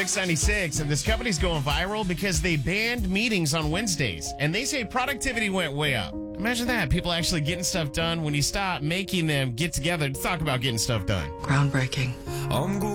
Mix 96, and this company's going viral because they banned meetings on Wednesdays, and they say productivity went way up. Imagine that, people actually getting stuff done when you stop making them get together to talk about getting stuff done. Groundbreaking.